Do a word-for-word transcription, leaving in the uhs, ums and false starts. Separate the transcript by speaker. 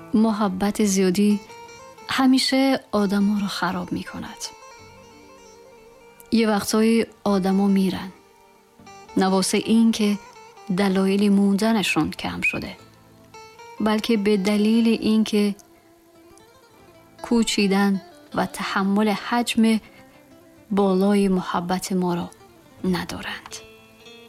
Speaker 1: محبت زیادی همیشه آدم رو خراب می کند. یه وقتایی آدم ها میرن، نه واسه این که دلایل موندنشون کم شده، بلکه به دلیل این که کوچیدن و تحمل حجم بالای محبت ما را ندارند.